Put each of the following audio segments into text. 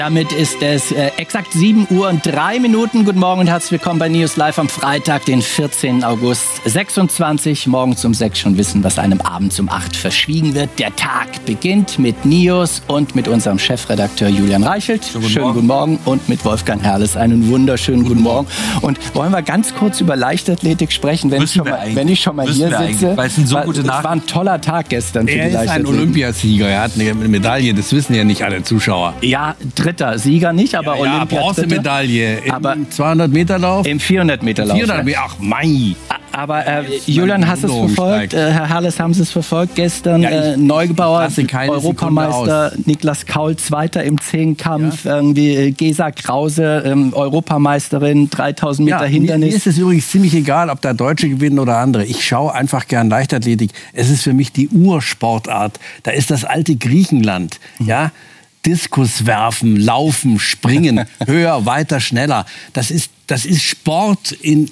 Damit ist es exakt 7:03 Uhr. Guten Morgen und herzlich willkommen bei News Live am Freitag, den 14. August 26. Morgens um 6 schon wissen, was einem abends um 8 verschwiegen wird. Der Tag beginnt mit News und mit unserem Chefredakteur Julian Reichelt. Schönen guten Morgen. Und mit Wolfgang Herrles einen wunderschönen guten Morgen. Und wollen wir ganz kurz über Leichtathletik sprechen, wenn ich schon mal hier sitze? Weil es war ein toller Tag gestern für die Leichtathletik. Er ist ein Olympiasieger, er hat eine Medaille, das wissen ja nicht alle Zuschauer. Ja, dritter Sieger nicht, aber Bronzemedaille im 200-Meter-Lauf. Im 400-Meter-Lauf. Ach, mei. Aber Julian, hast du es verfolgt? Herr Herles, haben Sie es verfolgt? Gestern Neugebauer, Europameister, Niklas Kaul, Zweiter im Zehnkampf, irgendwie Gesa Krause, Europameisterin, 3000 Meter Hindernis. Mir ist es übrigens ziemlich egal, ob da Deutsche gewinnen oder andere. Ich schaue einfach gern Leichtathletik. Es ist für mich die Ursportart. Da ist das alte Griechenland, ja. Diskus werfen, laufen, springen, höher, weiter, schneller. Das ist Sport im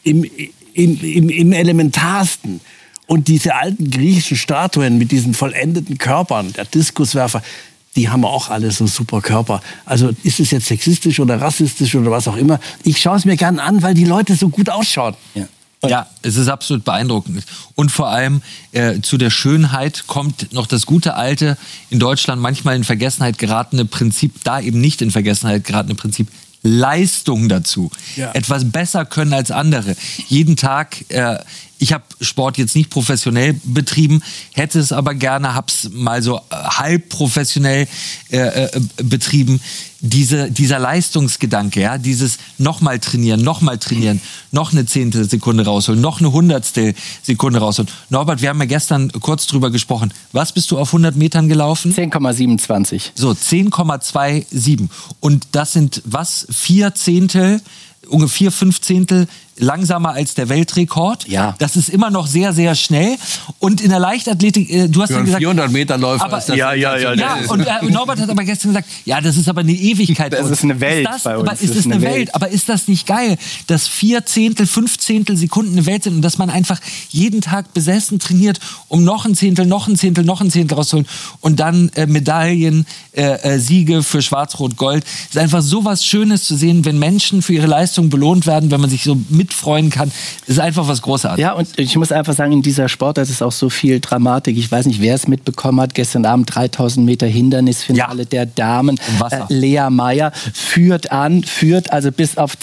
Elementarsten. Und diese alten griechischen Statuen mit diesen vollendeten Körpern, der Diskuswerfer, die haben auch alle so super Körper. Also ist es jetzt sexistisch oder rassistisch oder was auch immer. Ich schaue es mir gern an, weil die Leute so gut ausschauen. Ja, es ist absolut beeindruckend. Und vor allem zu der Schönheit kommt noch das gute alte, in Deutschland manchmal in Vergessenheit geratene Prinzip, da eben nicht in Vergessenheit geratene Prinzip, Leistung dazu. Ja. Etwas besser können als andere. Jeden Tag, ich habe Sport jetzt nicht professionell betrieben, hätte es aber gerne, habe es mal so halb professionell betrieben. Dieser Leistungsgedanke, ja, dieses nochmal trainieren, noch eine Zehntelsekunde rausholen, noch eine Hundertstelsekunde rausholen. Norbert, wir haben ja gestern kurz drüber gesprochen. Was bist du auf 100 Metern gelaufen? 10,27. So, 10,27. Und das sind was? 4 Zehntel, ungefähr 5 Zehntel langsamer als der Weltrekord. Ja. Das ist immer noch sehr, sehr schnell. Und in der Leichtathletik, du hast ja gesagt... 400-Meter-Läufer ist das... Ja, und Norbert hat aber gestern gesagt, ja, das ist aber eine Ewigkeit. Das ist eine Welt bei uns. Aber ist das eine Welt? Aber ist das nicht geil, dass 4 Zehntel, 5 Zehntel Sekunden eine Welt sind und dass man einfach jeden Tag besessen trainiert, um noch ein Zehntel rauszuholen und dann Medaillen, Siege für Schwarz-Rot-Gold. Es ist einfach so was Schönes zu sehen, wenn Menschen für ihre Leistung belohnt werden, wenn man sich so mitfreuen kann. Das ist einfach was Großartiges. Ja, und ich muss einfach sagen, in dieser Sportart ist auch so viel Dramatik. Ich weiß nicht, wer es mitbekommen hat. Gestern Abend 3000 Meter Hindernisfinale der Damen. Lea Meyer führt also bis auf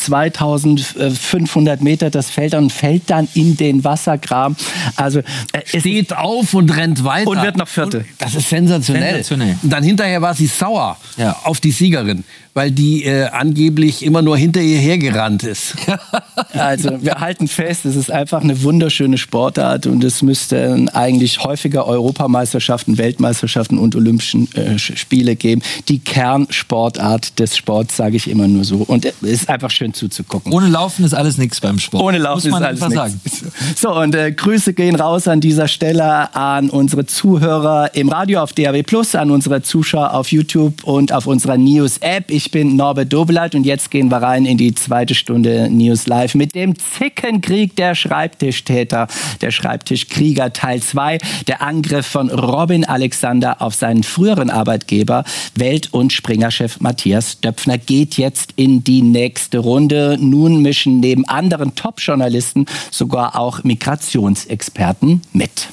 2500 Meter das Feld an und fällt dann in den Wassergraben. Also steht auf und rennt weiter. Und wird noch Vierte. Das ist sensationell. Und dann hinterher war sie sauer auf die Siegerin, weil die angeblich immer nur hinter ihr hergerannt ist. Also wir halten fest, es ist einfach eine wunderschöne Sportart und es müsste eigentlich häufiger Europameisterschaften, Weltmeisterschaften und Olympischen Spiele geben. Die Kernsportart des Sports, sage ich immer nur so. Und es ist einfach schön zuzugucken. Ohne Laufen ist alles nichts beim Sport. Ohne Laufen ist alles nichts. So, und Grüße gehen raus an dieser Stelle an unsere Zuhörer im Radio auf DAB+, an unsere Zuschauer auf YouTube und auf unserer News-App. Ich bin Norbert Dobeleit und jetzt gehen wir rein in die zweite Stunde News Live mit dem Zickenkrieg der Schreibtischtäter, der Schreibtischkrieger Teil 2, der Angriff von Robin Alexander auf seinen früheren Arbeitgeber, Welt- und Springer-Chef Matthias Döpfner, geht jetzt in die nächste Runde. Nun mischen neben anderen Top-Journalisten sogar auch Migrationsexperten mit.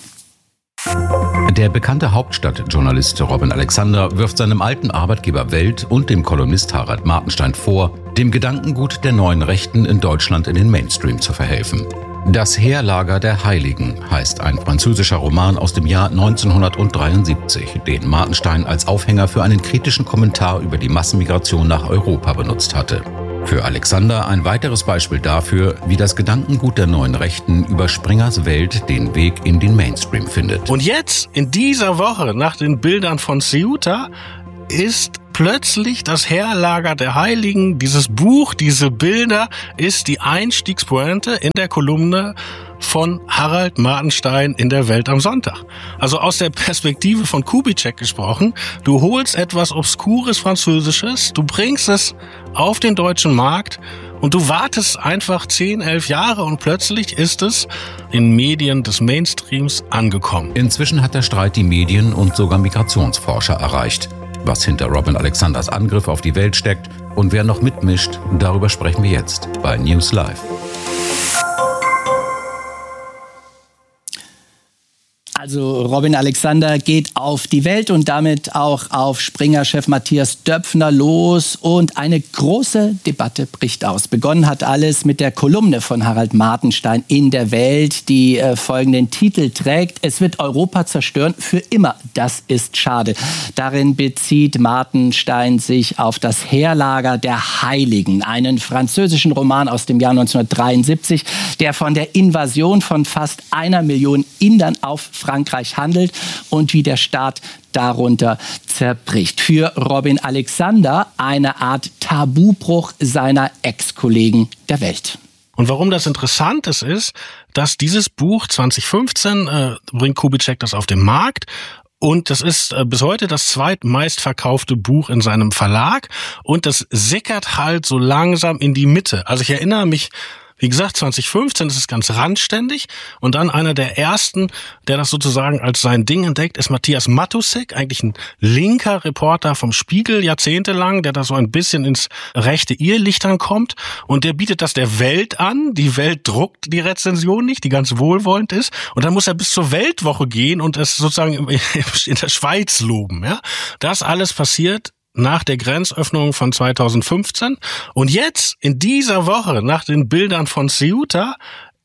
Der bekannte Hauptstadtjournalist Robin Alexander wirft seinem alten Arbeitgeber Welt und dem Kolumnist Harald Martenstein vor, dem Gedankengut der neuen Rechten in Deutschland in den Mainstream zu verhelfen. Das Heerlager der Heiligen heißt ein französischer Roman aus dem Jahr 1973, den Martenstein als Aufhänger für einen kritischen Kommentar über die Massenmigration nach Europa benutzt hatte. Für Alexander ein weiteres Beispiel dafür, wie das Gedankengut der neuen Rechten über Springers Welt den Weg in den Mainstream findet. Und jetzt, in dieser Woche, nach den Bildern von Ceuta, ist plötzlich das Heerlager der Heiligen, dieses Buch, diese Bilder, ist die Einstiegspointe in der Kolumne von Harald Martenstein in der Welt am Sonntag. Also aus der Perspektive von Kubitschek gesprochen, du holst etwas obskures Französisches, du bringst es auf den deutschen Markt und du wartest einfach 10, 11 Jahre und plötzlich ist es in Medien des Mainstreams angekommen. Inzwischen hat der Streit die Medien und sogar Migrationsforscher erreicht. Was hinter Robin Alexanders Angriff auf die Welt steckt und wer noch mitmischt, darüber sprechen wir jetzt bei News Live. Also Robin Alexander geht auf die Welt und damit auch auf Springer-Chef Matthias Döpfner los und eine große Debatte bricht aus. Begonnen hat alles mit der Kolumne von Harald Martenstein in der Welt, die folgenden Titel trägt: Es wird Europa zerstören für immer, das ist schade. Darin bezieht Martenstein sich auf das Heerlager der Heiligen, einen französischen Roman aus dem Jahr 1973, der von der Invasion von fast 1 Million Indern auf Frankreich handelt und wie der Staat darunter zerbricht. Für Robin Alexander eine Art Tabubruch seiner Ex-Kollegen der Welt. Und warum das interessant ist, dass dieses Buch 2015 bringt Kubitschek das auf den Markt. Und das ist bis heute das zweitmeistverkaufte Buch in seinem Verlag. Und das sickert halt so langsam in die Mitte. Also ich erinnere mich, wie gesagt, 2015 ist es ganz randständig. Und dann einer der ersten, der das sozusagen als sein Ding entdeckt, ist Matthias Matusek, eigentlich ein linker Reporter vom Spiegel jahrzehntelang, der da so ein bisschen ins rechte Irrlicht kommt. Und der bietet das der Welt an. Die Welt druckt die Rezension nicht, die ganz wohlwollend ist. Und dann muss er bis zur Weltwoche gehen und es sozusagen in der Schweiz loben. Ja? Das alles passiert nach der Grenzöffnung von 2015. Und jetzt, in dieser Woche, nach den Bildern von Ceuta,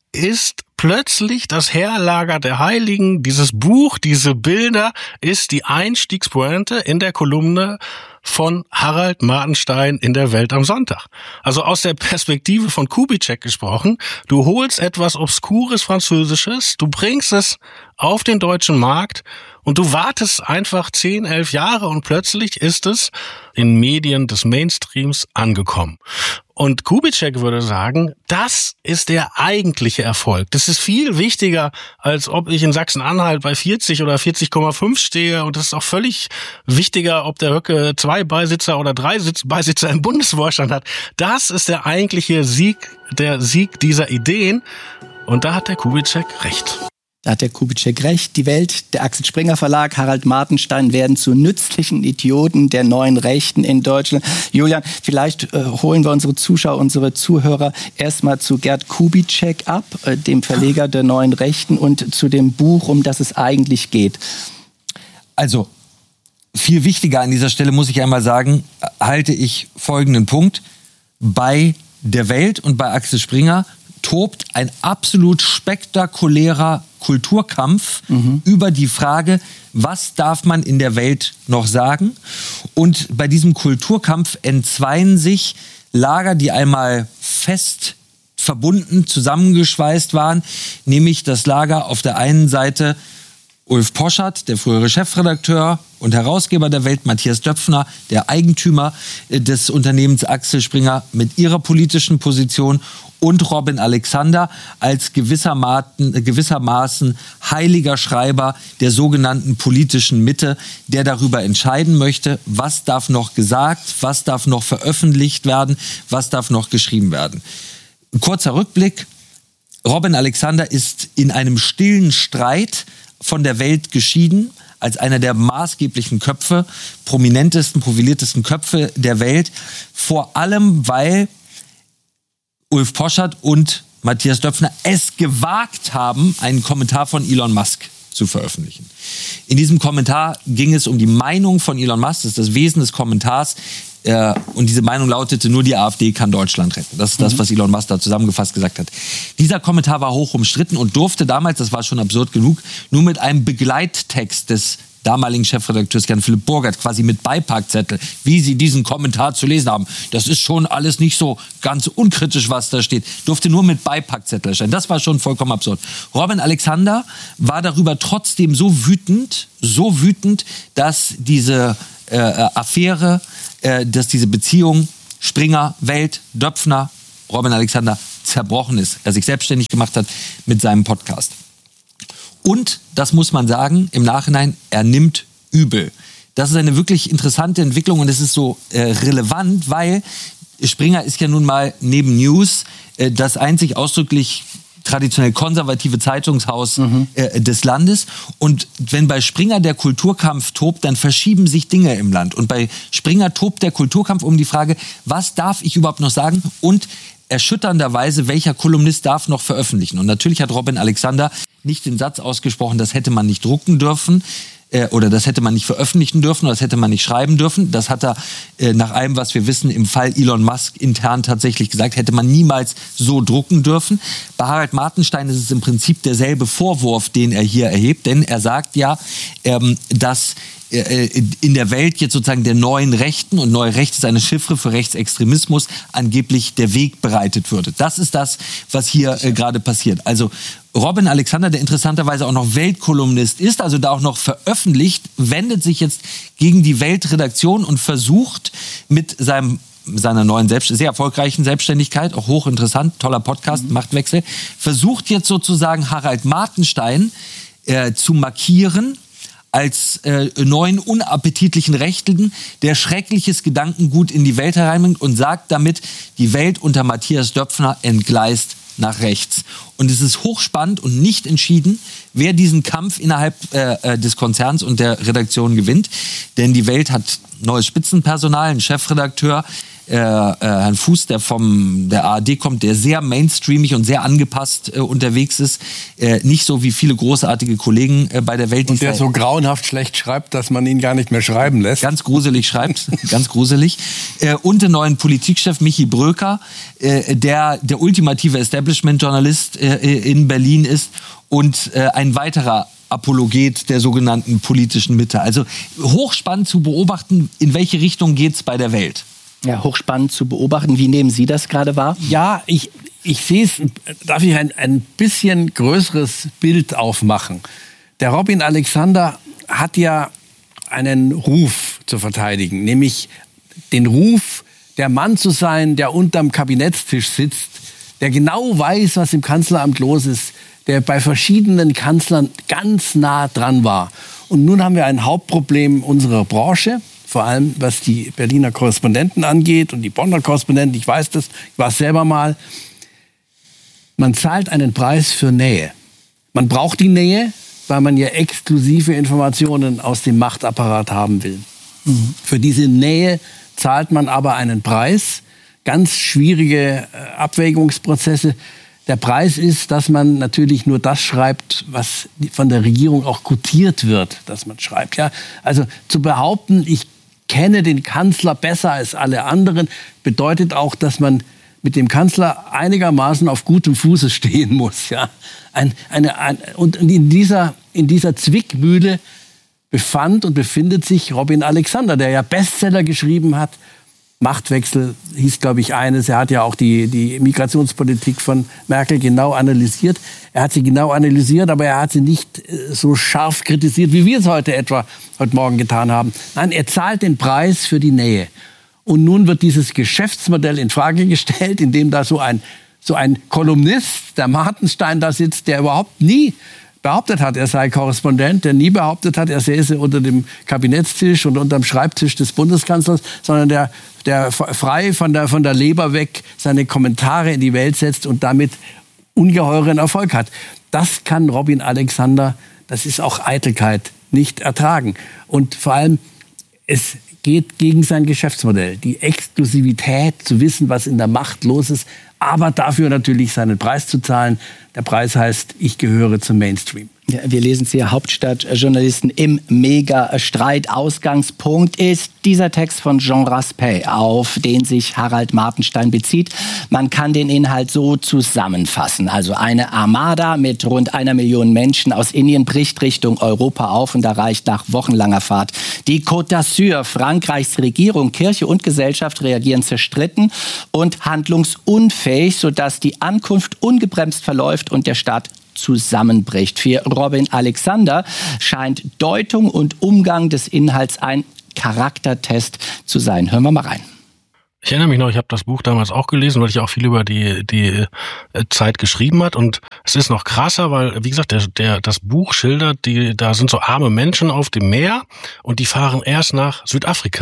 ist plötzlich das Heerlager der Heiligen, dieses Buch, diese Bilder, ist die Einstiegspointe in der Kolumne von Harald Martenstein in der Welt am Sonntag. Also aus der Perspektive von Kubitschek gesprochen, du holst etwas obskures Französisches, du bringst es auf den deutschen Markt und du wartest einfach 10, 11 Jahre und plötzlich ist es in Medien des Mainstreams angekommen. Und Kubitschek würde sagen, das ist der eigentliche Erfolg. Das ist viel wichtiger, als ob ich in Sachsen-Anhalt bei 40 oder 40,5 stehe. Und das ist auch völlig wichtiger, ob der Höcke 2 Beisitzer oder 3 Beisitzer im Bundesvorstand hat. Das ist der eigentliche Sieg, der Sieg dieser Ideen. Und da hat der Kubitschek recht. Da hat der Kubitschek recht. Die Welt, der Axel Springer Verlag, Harald Martenstein werden zu nützlichen Idioten der neuen Rechten in Deutschland. Julian, vielleicht holen wir unsere Zuschauer, unsere Zuhörer erstmal zu Gerd Kubitschek ab, dem Verleger der neuen Rechten, und zu dem Buch, um das es eigentlich geht. Also, viel wichtiger an dieser Stelle muss ich einmal sagen, halte ich folgenden Punkt. Bei der Welt und bei Axel Springer tobt ein absolut spektakulärer Kulturkampf über die Frage, was darf man in der Welt noch sagen? Und bei diesem Kulturkampf entzweien sich Lager, die einmal fest verbunden, zusammengeschweißt waren, nämlich das Lager auf der einen Seite Ulf Poschardt, der frühere Chefredakteur und Herausgeber der Welt, Matthias Döpfner, der Eigentümer des Unternehmens Axel Springer mit ihrer politischen Position, und Robin Alexander als gewissermaßen heiliger Schreiber der sogenannten politischen Mitte, der darüber entscheiden möchte, was darf noch gesagt, was darf noch veröffentlicht werden, was darf noch geschrieben werden. Ein kurzer Rückblick. Robin Alexander ist in einem stillen Streit von der Welt geschieden, als einer der maßgeblichen Köpfe, prominentesten, profiliertesten Köpfe der Welt. Vor allem, weil Ulf Poschardt und Matthias Döpfner es gewagt haben, einen Kommentar von Elon Musk zu veröffentlichen. In diesem Kommentar ging es um die Meinung von Elon Musk, das ist das Wesen des Kommentars, und diese Meinung lautete, nur die AfD kann Deutschland retten. Das ist das, was Elon Musk da zusammengefasst gesagt hat. Dieser Kommentar war hoch umstritten und durfte damals, das war schon absurd genug, nur mit einem Begleittext des damaligen Chefredakteurs Jan-Philipp Burgert, quasi mit Beipackzettel, wie Sie diesen Kommentar zu lesen haben. Das ist schon alles nicht so ganz unkritisch, was da steht. Durfte nur mit Beipackzettel erscheinen. Das war schon vollkommen absurd. Robin Alexander war darüber trotzdem so wütend, dass diese Affäre, dass diese Beziehung Springer, Welt, Döpfner, Robin Alexander zerbrochen ist. Er sich selbstständig gemacht hat mit seinem Podcast. Und, das muss man sagen, im Nachhinein, er nimmt übel. Das ist eine wirklich interessante Entwicklung und es ist so relevant, weil Springer ist ja nun mal neben News das einzig ausdrücklich traditionell konservative Zeitungshaus des Landes. Und wenn bei Springer der Kulturkampf tobt, dann verschieben sich Dinge im Land. Und bei Springer tobt der Kulturkampf um die Frage, was darf ich überhaupt noch sagen? Und erschütternderweise, welcher Kolumnist darf noch veröffentlichen? Und natürlich hat Robin Alexander nicht den Satz ausgesprochen, das hätte man nicht drucken dürfen. Oder das hätte man nicht veröffentlichen dürfen, oder das hätte man nicht schreiben dürfen. Das hat er nach allem, was wir wissen, im Fall Elon Musk intern tatsächlich gesagt, hätte man niemals so drucken dürfen. Bei Harald Martenstein ist es im Prinzip derselbe Vorwurf, den er hier erhebt, denn er sagt ja, dass in der Welt jetzt sozusagen der neuen Rechten, und neue Rechte ist eine Chiffre für Rechtsextremismus, angeblich der Weg bereitet würde. Das ist das, was hier gerade passiert. Also Robin Alexander, der interessanterweise auch noch Weltkolumnist ist, also da auch noch veröffentlicht, wendet sich jetzt gegen die Weltredaktion und versucht mit seiner neuen, sehr erfolgreichen Selbstständigkeit, auch hochinteressant, toller Podcast, Machtwechsel, versucht jetzt sozusagen Harald Martenstein zu markieren als neuen, unappetitlichen Rechten, der schreckliches Gedankengut in die Welt hereinbringt und sagt damit, die Welt unter Matthias Döpfner entgleist nach rechts. Und es ist hochspannend und nicht entschieden, wer diesen Kampf innerhalb des Konzerns und der Redaktion gewinnt. Denn die Welt hat neues Spitzenpersonal, einen Chefredakteur, Herrn Fuß, der von der ARD kommt, der sehr mainstreamig und sehr angepasst unterwegs ist. Nicht so wie viele großartige Kollegen bei der Welt. Und der so grauenhaft schlecht schreibt, dass man ihn gar nicht mehr schreiben lässt. Ganz gruselig schreibt, ganz gruselig. Und den neuen Politikchef Michi Bröker, der ultimative Establishment-Journalist in Berlin ist und ein weiterer Apologet der sogenannten politischen Mitte. Also hochspannend zu beobachten, in welche Richtung geht's bei der Welt. Ja, hochspannend zu beobachten. Wie nehmen Sie das gerade wahr? Ja, ich sehe es, darf ich ein bisschen größeres Bild aufmachen. Der Robin Alexander hat ja einen Ruf zu verteidigen, nämlich den Ruf, der Mann zu sein, der unterm Kabinettstisch sitzt, der genau weiß, was im Kanzleramt los ist, der bei verschiedenen Kanzlern ganz nah dran war. Und nun haben wir ein Hauptproblem unserer Branche, vor allem was die Berliner Korrespondenten angeht und die Bonner Korrespondenten, ich weiß das, ich war es selber mal. Man zahlt einen Preis für Nähe. Man braucht die Nähe, weil man ja exklusive Informationen aus dem Machtapparat haben will. Für diese Nähe zahlt man aber einen Preis, ganz schwierige Abwägungsprozesse. Der Preis ist, dass man natürlich nur das schreibt, was von der Regierung auch gutiert wird, dass man schreibt. Ja? Also zu behaupten, ich kenne den Kanzler besser als alle anderen, bedeutet auch, dass man mit dem Kanzler einigermaßen auf gutem Fuße stehen muss. Ja? Und in dieser Zwickmühle befand und befindet sich Robin Alexander, der ja Bestseller geschrieben hat. Machtwechsel hieß, glaube ich, eines. Er hat ja auch die Migrationspolitik von Merkel genau analysiert. Er hat sie genau analysiert, aber er hat sie nicht so scharf kritisiert, wie wir es heute Morgen getan haben. Nein, er zahlt den Preis für die Nähe. Und nun wird dieses Geschäftsmodell in Frage gestellt, indem da so ein Kolumnist, der Martenstein, da sitzt, der überhaupt nie behauptet hat, er sei Korrespondent, der nie behauptet hat, er säße unter dem Kabinettstisch und unterm Schreibtisch des Bundeskanzlers, sondern der frei von der Leber weg seine Kommentare in die Welt setzt und damit ungeheuren Erfolg hat. Das kann Robin Alexander, das ist auch Eitelkeit, nicht ertragen. Und vor allem, es geht gegen sein Geschäftsmodell. Die Exklusivität, zu wissen, was in der Macht los ist, aber dafür natürlich seinen Preis zu zahlen. Der Preis heißt, ich gehöre zum Mainstream. Ja, wir lesen es hier, Hauptstadtjournalisten im Mega-Streit. Ausgangspunkt ist dieser Text von Jean Raspail, auf den sich Harald Martenstein bezieht. Man kann den Inhalt so zusammenfassen. Also eine Armada mit rund 1 Million Menschen aus Indien bricht Richtung Europa auf und erreicht nach wochenlanger Fahrt die Côte d'Azur. Frankreichs Regierung, Kirche und Gesellschaft reagieren zerstritten und handlungsunfähig, sodass die Ankunft ungebremst verläuft und der Staat zusammenbricht. Für Robin Alexander scheint Deutung und Umgang des Inhalts ein Charaktertest zu sein. Hören wir mal rein. Ich erinnere mich noch, ich habe das Buch damals auch gelesen, weil ich auch viel über die Zeit geschrieben hat. Und es ist noch krasser, weil, wie gesagt, das Buch schildert, da sind so arme Menschen auf dem Meer und die fahren erst nach Südafrika.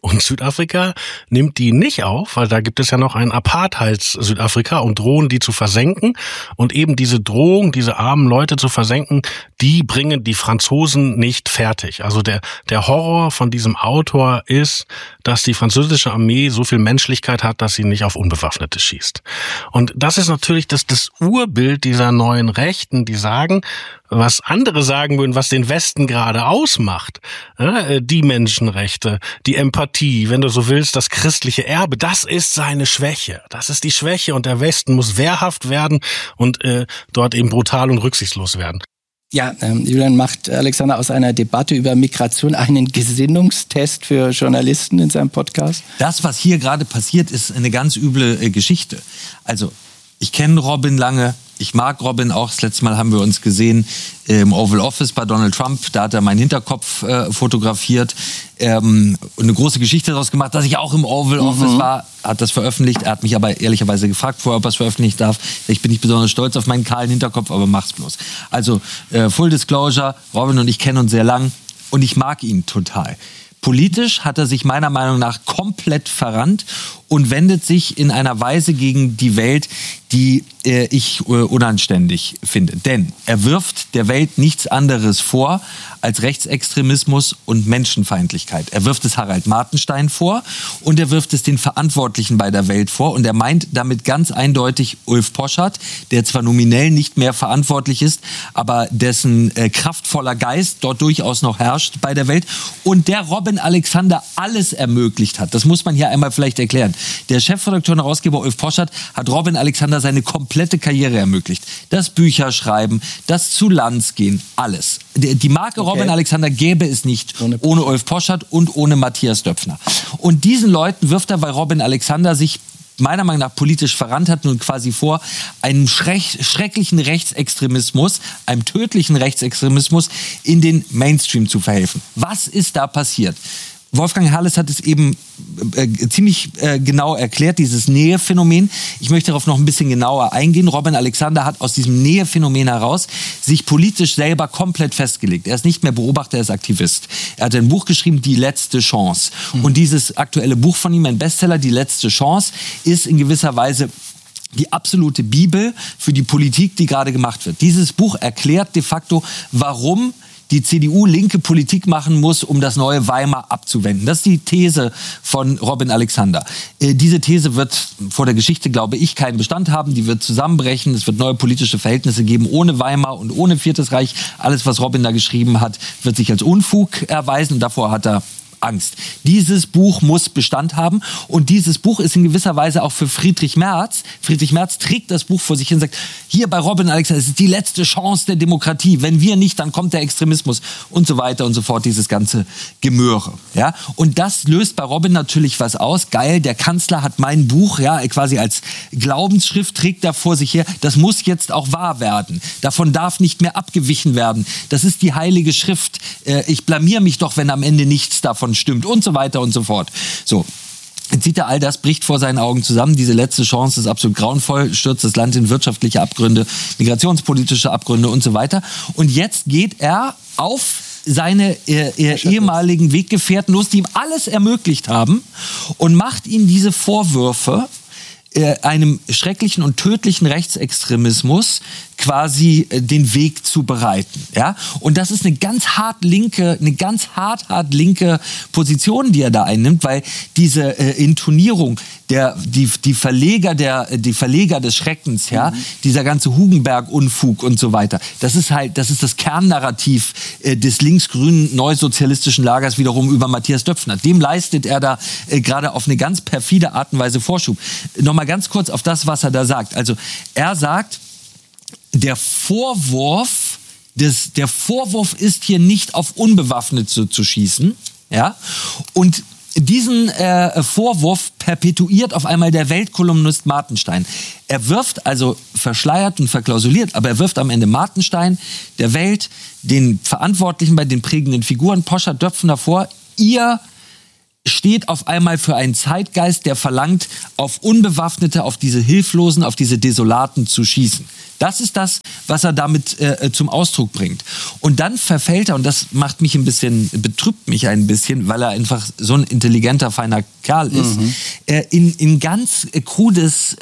Und Südafrika nimmt die nicht auf, weil da gibt es ja noch ein Apartheids-Südafrika und drohen die zu versenken. Und eben diese Drohung, diese armen Leute zu versenken, die bringen die Franzosen nicht fertig. Also der Horror von diesem Autor ist, dass die französische Armee so viel Menschlichkeit hat, dass sie nicht auf Unbewaffnete schießt. Und das ist natürlich das Urbild dieser neuen Rechten, die sagen, was andere sagen würden, was den Westen gerade ausmacht. Die Menschenrechte, die Empathie, wenn du so willst, das christliche Erbe, das ist seine Schwäche. Das ist die Schwäche und der Westen muss wehrhaft werden und dort eben brutal und rücksichtslos werden. Ja, Julian, macht Alexander aus einer Debatte über Migration einen Gesinnungstest für Journalisten in seinem Podcast? Das, was hier gerade passiert, ist eine ganz üble Geschichte. Also, ich kenne Robin lange. Ich mag Robin auch. Das letzte Mal haben wir uns gesehen im Oval Office bei Donald Trump. Da hat er meinen Hinterkopf fotografiert. Eine große Geschichte daraus gemacht, dass ich auch im Oval Office war. Hat das veröffentlicht. Er hat mich aber ehrlicherweise gefragt, vorher, ob er es veröffentlichen darf. Ich bin nicht besonders stolz auf meinen kahlen Hinterkopf, aber mach's bloß. Also, Full Disclosure, Robin und ich kennen uns sehr lang und ich mag ihn total. Politisch hat er sich meiner Meinung nach komplett verrannt und wendet sich in einer Weise gegen die Welt, die ich unanständig finde. Denn er wirft der Welt nichts anderes vor als Rechtsextremismus und Menschenfeindlichkeit. Er wirft es Harald Martenstein vor und er wirft es den Verantwortlichen bei der Welt vor. Und er meint damit ganz eindeutig Ulf Poschardt, der zwar nominell nicht mehr verantwortlich ist, aber dessen kraftvoller Geist dort durchaus noch herrscht bei der Welt und der Robin Alexander alles ermöglicht hat. Das muss man hier einmal vielleicht erklären. Der Chefredakteur und Herausgeber Ulf Poschardt hat Robin Alexander seine komplette Karriere ermöglicht. Das Bücherschreiben, das zu Lanz gehen, alles. Die Marke Robin Alexander gäbe es nicht ohne Ulf Poschardt und ohne Matthias Döpfner. Und diesen Leuten wirft er, weil Robin Alexander sich meiner Meinung nach politisch verrannt hat, nun quasi vor, einem schrecklichen Rechtsextremismus, einem tödlichen Rechtsextremismus in den Mainstream zu verhelfen. Was ist da passiert? Wolfgang Herrles hat es eben ziemlich genau erklärt, dieses Nähephänomen. Ich möchte darauf noch ein bisschen genauer eingehen. Robin Alexander hat aus diesem Nähephänomen heraus sich politisch selber komplett festgelegt. Er ist nicht mehr Beobachter, er ist Aktivist. Er hat ein Buch geschrieben, Die letzte Chance. Und dieses aktuelle Buch von ihm, ein Bestseller, Die letzte Chance, ist in gewisser Weise die absolute Bibel für die Politik, die gerade gemacht wird. Dieses Buch erklärt de facto, warum die CDU linke Politik machen muss, um das neue Weimar abzuwenden. Das ist die These von Robin Alexander. Diese These wird vor der Geschichte, glaube ich, keinen Bestand haben. Die wird zusammenbrechen. Es wird neue politische Verhältnisse geben ohne Weimar und ohne Viertes Reich. Alles, was Robin da geschrieben hat, wird sich als Unfug erweisen. Und davor hat er Angst. Dieses Buch muss Bestand haben und dieses Buch ist in gewisser Weise auch für Friedrich Merz. Friedrich Merz trägt das Buch vor sich hin und sagt, hier bei Robin Alexander, es ist die letzte Chance der Demokratie. Wenn wir nicht, dann kommt der Extremismus und so weiter und so fort, dieses ganze Gemöre. Ja? Und das löst bei Robin natürlich was aus. Geil, der Kanzler hat mein Buch, ja, quasi als Glaubensschrift trägt er vor sich her. Das muss jetzt auch wahr werden. Davon darf nicht mehr abgewichen werden. Das ist die heilige Schrift. Ich blamier mich doch, wenn am Ende nichts davon stimmt und so weiter und so fort. So. Jetzt sieht er, all das bricht vor seinen Augen zusammen. Diese letzte Chance ist absolut grauenvoll, stürzt das Land in wirtschaftliche Abgründe, migrationspolitische Abgründe und so weiter. Und jetzt geht er auf seine ehemaligen Weggefährten los, die ihm alles ermöglicht haben und macht ihnen diese Vorwürfe, einem schrecklichen und tödlichen Rechtsextremismus quasi den Weg zu bereiten, ja? Und das ist eine ganz hart linke Position, die er da einnimmt, weil diese Intonierung die Verleger des Schreckens, ja, dieser ganze Hugenberg-Unfug und so weiter, das ist das Kernnarrativ des linksgrünen neusozialistischen Lagers wiederum über Matthias Döpfner. Dem leistet er da gerade auf eine ganz perfide Art und Weise Vorschub. Nochmal ganz kurz auf das, was er da sagt. Also er sagt, der Vorwurf ist hier nicht auf Unbewaffnete zu schießen, ja, und diesen Vorwurf perpetuiert auf einmal der Weltkolumnist Martenstein. Er wirft, also verschleiert und verklausuliert, aber er wirft am Ende Martenstein, der Welt, den Verantwortlichen bei den prägenden Figuren, Poschardt, Döpfner vor, ihr steht auf einmal für einen Zeitgeist, der verlangt, auf Unbewaffnete, auf diese Hilflosen, auf diese Desolaten zu schießen. Das ist das, was er damit zum Ausdruck bringt. Und dann verfällt er, und das betrübt mich ein bisschen, weil er einfach so ein intelligenter, feiner Kerl ist, in ganz krudes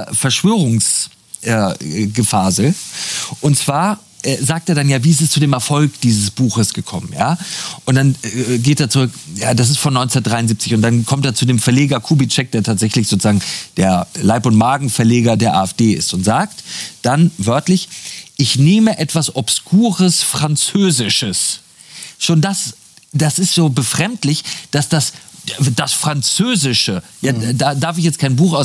Verschwörungsgefasel. Und zwar sagt er dann ja, wie ist es zu dem Erfolg dieses Buches gekommen, ja? Und dann geht er zurück, ja, das ist von 1973, und dann kommt er zu dem Verleger Kubitschek, der tatsächlich sozusagen der Leib- und Magenverleger der AfD ist, und sagt dann wörtlich, ich nehme etwas Obskures Französisches. Schon das ist so befremdlich, dass das Französische, ja, da darf ich jetzt kein Buch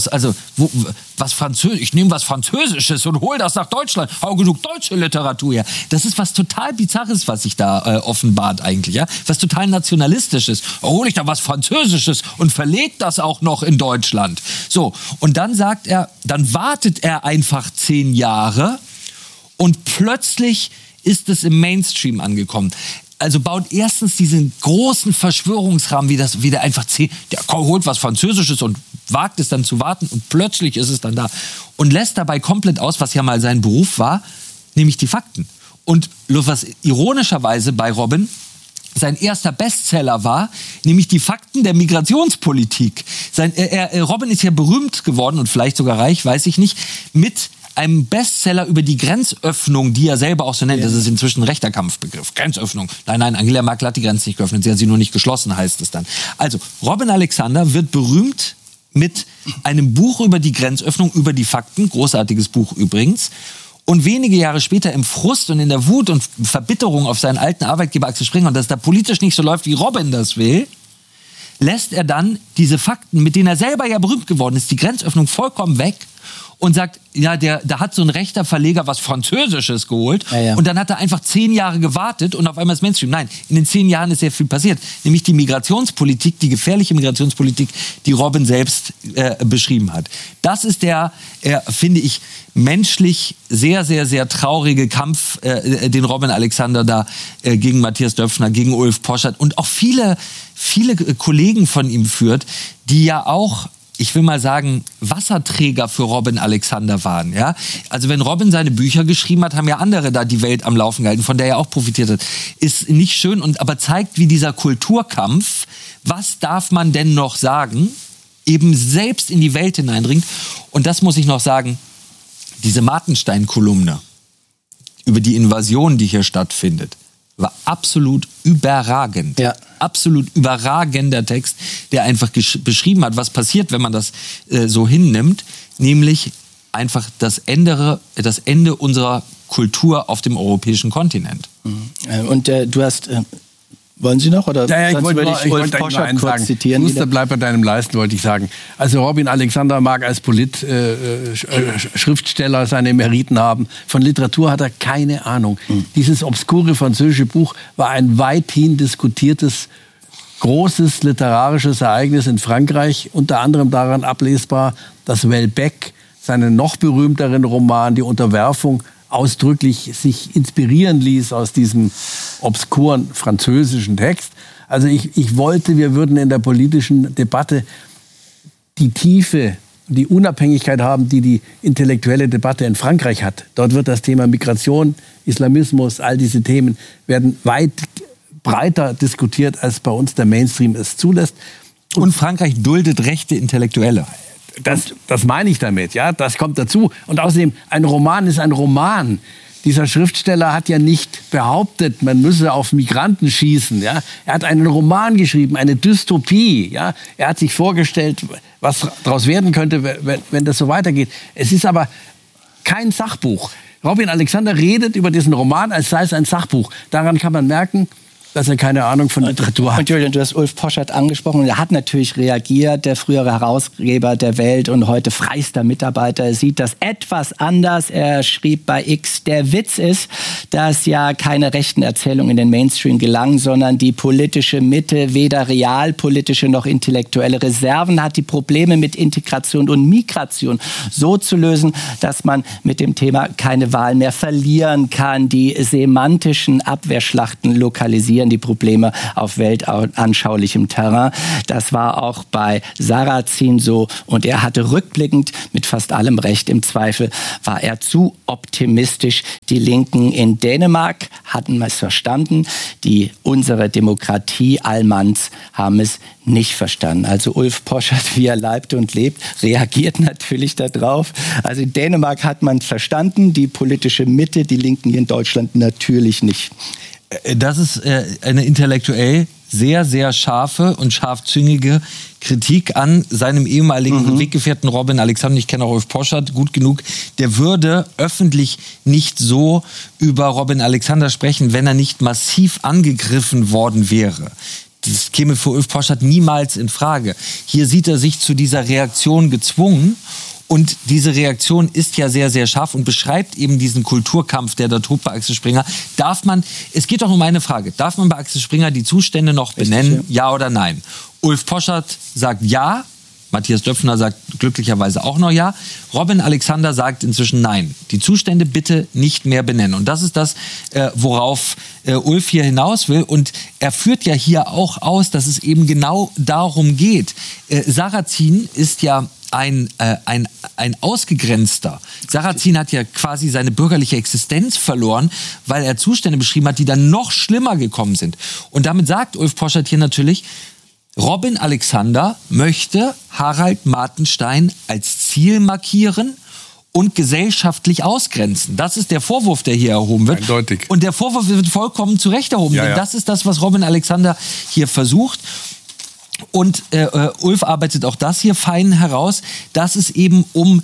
ich nehme was Französisches und hole das nach Deutschland, hau genug deutsche Literatur her. Das ist was total Bizarres, was sich da offenbart eigentlich, ja, was total Nationalistisches. Hole ich da was Französisches und verlege das auch noch in Deutschland. So, und dann sagt er, dann wartet er einfach 10 Jahre und plötzlich ist es im Mainstream angekommen. Also baut erstens diesen großen Verschwörungsrahmen, wie der einfach der holt was Französisches und wagt es dann zu warten, und plötzlich ist es dann da. Und lässt dabei komplett aus, was ja mal sein Beruf war, nämlich die Fakten. Und was ironischerweise bei Robin sein erster Bestseller war, nämlich die Fakten der Migrationspolitik. Robin ist ja berühmt geworden und vielleicht sogar reich, weiß ich nicht, mit einem Bestseller über die Grenzöffnung, die er selber auch so nennt. Das ist inzwischen ein rechter Kampfbegriff. Grenzöffnung. Nein, Angela Merkel hat die Grenze nicht geöffnet. Sie hat sie nur nicht geschlossen, heißt es dann. Also, Robin Alexander wird berühmt mit einem Buch über die Grenzöffnung, über die Fakten. Großartiges Buch übrigens. Und wenige Jahre später im Frust und in der Wut und Verbitterung auf seinen alten Arbeitgeber Axel Springer, und dass da politisch nicht so läuft, wie Robin das will, lässt er dann diese Fakten, mit denen er selber ja berühmt geworden ist, die Grenzöffnung vollkommen weg, und sagt, ja, da hat so ein rechter Verleger was Französisches geholt. Ja. Und dann hat er einfach 10 Jahre gewartet und auf einmal ist Mainstream. Nein, in den 10 Jahren ist sehr viel passiert. Nämlich die Migrationspolitik, die gefährliche Migrationspolitik, die Robin selbst beschrieben hat. Das ist der, finde ich, menschlich sehr, sehr, sehr traurige Kampf, den Robin Alexander da gegen Matthias Döpfner, gegen Ulf Poschardt und auch viele Kollegen von ihm führt, die ja auch, ich will mal sagen, Wasserträger für Robin Alexander waren. Ja? Also wenn Robin seine Bücher geschrieben hat, haben ja andere da die Welt am Laufen gehalten, von der er auch profitiert hat. Ist nicht schön, aber zeigt, wie dieser Kulturkampf, was darf man denn noch sagen, eben selbst in die Welt hineindringt. Und das muss ich noch sagen, diese Martenstein-Kolumne über die Invasion, die hier stattfindet, war absolut überragend. Ja. Absolut überragender Text, der einfach beschrieben hat, was passiert, wenn man das so hinnimmt, nämlich einfach das Ende unserer Kultur auf dem europäischen Kontinent. Und du hast... Wollen Sie noch? Oder ja, ich wollte Ulf Poschardt kurz zitieren. Schuster, bleib bei deinem Leisten, wollte ich sagen. Also Robin Alexander mag als Schriftsteller seine Meriten haben. Von Literatur hat er keine Ahnung. Dieses obskure französische Buch war ein weithin diskutiertes, großes literarisches Ereignis in Frankreich. Unter anderem daran ablesbar, dass Welbeck seinen noch berühmteren Roman Die Unterwerfung ausdrücklich sich inspirieren ließ aus diesem obskuren französischen Text. Also ich wollte, wir würden in der politischen Debatte die Tiefe, die Unabhängigkeit haben, die die intellektuelle Debatte in Frankreich hat. Dort wird das Thema Migration, Islamismus, all diese Themen werden weit breiter diskutiert, als bei uns der Mainstream es zulässt. Und Frankreich duldet rechte Intellektuelle. Das meine ich damit, ja, das kommt dazu. Und außerdem, ein Roman ist ein Roman. Dieser Schriftsteller hat ja nicht behauptet, man müsse auf Migranten schießen. Ja? Er hat einen Roman geschrieben, eine Dystopie. Ja? Er hat sich vorgestellt, was daraus werden könnte, wenn das so weitergeht. Es ist aber kein Sachbuch. Robin Alexander redet über diesen Roman, als sei es ein Sachbuch. Daran kann man merken, dass er keine Ahnung von Literatur hat. Und Julian, du hast Ulf Poschardt angesprochen. Er hat natürlich reagiert, der frühere Herausgeber der Welt und heute freister Mitarbeiter. Er sieht das etwas anders. Er schrieb bei X, der Witz ist, dass ja keine rechten Erzählungen in den Mainstream gelangen, sondern die politische Mitte weder realpolitische noch intellektuelle Reserven hat, die Probleme mit Integration und Migration so zu lösen, dass man mit dem Thema keine Wahl mehr verlieren kann, die semantischen Abwehrschlachten lokalisieren adressieren die Probleme auf weltanschaulichem Terrain. Das war auch bei Sarrazin so und er hatte rückblickend mit fast allem Recht. Im Zweifel war er zu optimistisch. Die Linken in Dänemark hatten es verstanden. Unsere Demokratie-Allmanns haben es nicht verstanden. Also Ulf Poschardt, wie er leibt und lebt, reagiert natürlich darauf. Also in Dänemark hat man es verstanden, die politische Mitte, die Linken hier in Deutschland natürlich nicht. Das ist eine intellektuell sehr, sehr scharfe und scharfzüngige Kritik an seinem ehemaligen Weggefährten Robin Alexander. Ich kenne auch Ulf Poschardt gut genug. Der würde öffentlich nicht so über Robin Alexander sprechen, wenn er nicht massiv angegriffen worden wäre. Das käme für Ulf Poschardt niemals in Frage. Hier sieht er sich zu dieser Reaktion gezwungen. Und diese Reaktion ist ja sehr, sehr scharf und beschreibt eben diesen Kulturkampf, der da tobt bei Axel Springer. Es geht doch um eine Frage, darf man bei Axel Springer die Zustände noch benennen, richtig, ja oder nein? Ulf Poschardt sagt ja, Matthias Döpfner sagt glücklicherweise auch noch ja. Robin Alexander sagt inzwischen nein. Die Zustände bitte nicht mehr benennen. Und das ist das, worauf Ulf hier hinaus will. Und er führt ja hier auch aus, dass es eben genau darum geht. Sarrazin ist ja ein Ausgegrenzter. Sarrazin hat ja quasi seine bürgerliche Existenz verloren, weil er Zustände beschrieben hat, die dann noch schlimmer gekommen sind. Und damit sagt Ulf Poschardt hier natürlich, Robin Alexander möchte Harald Martenstein als Ziel markieren und gesellschaftlich ausgrenzen. Das ist der Vorwurf, der hier erhoben wird. Eindeutig. Und der Vorwurf wird vollkommen zu Recht erhoben. Denn das ist das, was Robin Alexander hier versucht. Und Ulf arbeitet auch das hier fein heraus, dass es eben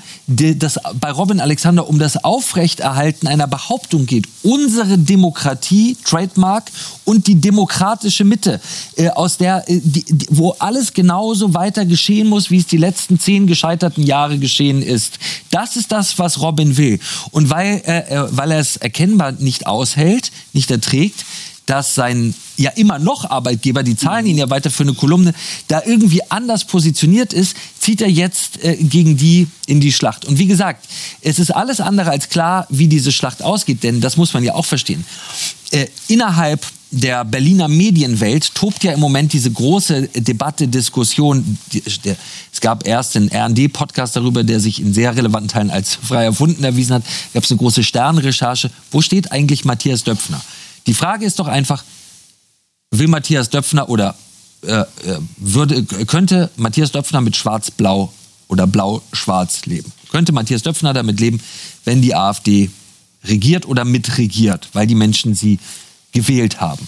bei Robin Alexander um das Aufrechterhalten einer Behauptung geht. Unsere Demokratie, Trademark, und die demokratische Mitte, aus der, wo alles genauso weiter geschehen muss, wie es die letzten 10 gescheiterten Jahre geschehen ist. Das ist das, was Robin will. Und weil er es erkennbar nicht aushält, nicht erträgt, dass sein ja immer noch Arbeitgeber, die zahlen ihn ja weiter für eine Kolumne, da irgendwie anders positioniert ist, zieht er jetzt gegen die in die Schlacht. Und wie gesagt, es ist alles andere als klar, wie diese Schlacht ausgeht, denn das muss man ja auch verstehen. Innerhalb der Berliner Medienwelt tobt ja im Moment diese große Debatte, Diskussion. Es gab erst einen R&D-Podcast darüber, der sich in sehr relevanten Teilen als frei erfunden erwiesen hat. Es gab eine große Sternrecherche. Wo steht eigentlich Matthias Döpfner? Die Frage ist doch einfach, will Matthias Döpfner oder könnte Matthias Döpfner mit Schwarz-Blau oder Blau-Schwarz leben? Könnte Matthias Döpfner damit leben, wenn die AfD regiert oder mitregiert, weil die Menschen sie gewählt haben?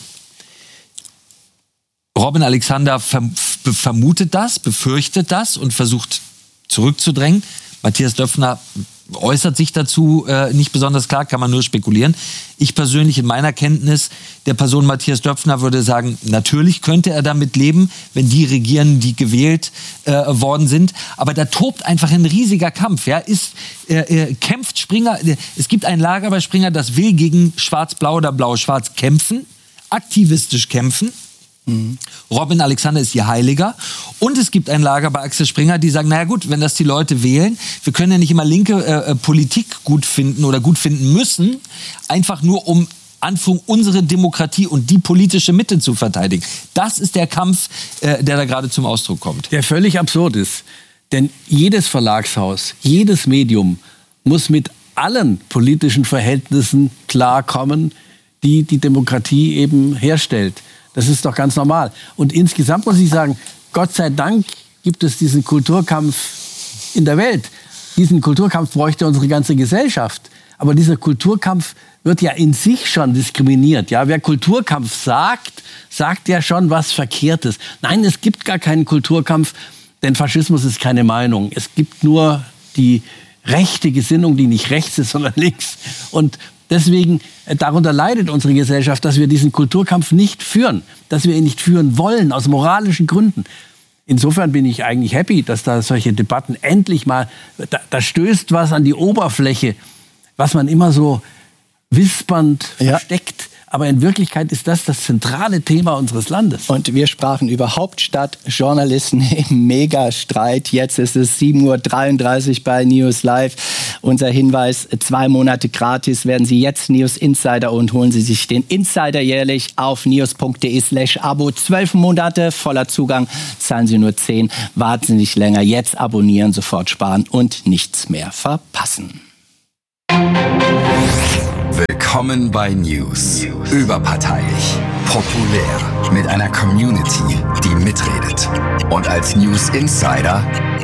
Robin Alexander vermutet das, befürchtet das und versucht zurückzudrängen. Matthias Döpfner äußert sich dazu nicht besonders klar, kann man nur spekulieren. Ich persönlich in meiner Kenntnis der Person Matthias Döpfner würde sagen, natürlich könnte er damit leben, wenn die regieren, die gewählt worden sind. Aber da tobt einfach ein riesiger Kampf. Ja? Kämpft Springer, es gibt ein Lager bei Springer, das will gegen Schwarz-Blau oder Blau-Schwarz kämpfen, aktivistisch kämpfen. Robin Alexander ist ihr Heiliger. Und es gibt ein Lager bei Axel Springer, die sagen, naja gut, wenn das die Leute wählen, wir können ja nicht immer linke Politik gut finden oder gut finden müssen, einfach nur um unsere Demokratie und die politische Mitte zu verteidigen. Das ist der Kampf, der da gerade zum Ausdruck kommt. Der völlig absurd ist. Denn jedes Verlagshaus, jedes Medium muss mit allen politischen Verhältnissen klarkommen, die die Demokratie eben herstellt. Das ist doch ganz normal. Und insgesamt muss ich sagen, Gott sei Dank gibt es diesen Kulturkampf in der Welt. Diesen Kulturkampf bräuchte unsere ganze Gesellschaft. Aber dieser Kulturkampf wird ja in sich schon diskriminiert. Ja, wer Kulturkampf sagt, sagt ja schon was Verkehrtes. Nein, es gibt gar keinen Kulturkampf, denn Faschismus ist keine Meinung. Es gibt nur die rechte Gesinnung, die nicht rechts ist, sondern links. Und deswegen, darunter leidet unsere Gesellschaft, dass wir diesen Kulturkampf nicht führen, dass wir ihn nicht führen wollen, aus moralischen Gründen. Insofern bin ich eigentlich happy, dass da solche Debatten endlich mal, da stößt was an die Oberfläche, was man immer so wispernd versteckt, Aber in Wirklichkeit ist das zentrale Thema unseres Landes. Und wir sprachen über Hauptstadtjournalisten im Megastreit. Jetzt ist es 7:33 Uhr bei News Live. Unser Hinweis, 2 Monate gratis werden Sie jetzt News Insider und holen Sie sich den Insider jährlich auf news.de/Abo. 12 Monate voller Zugang, zahlen Sie nur 10. Warten Sie nicht länger, jetzt abonnieren, sofort sparen und nichts mehr verpassen. Willkommen bei News. Überparteilich, populär, mit einer Community, die mitredet. Und als News Insider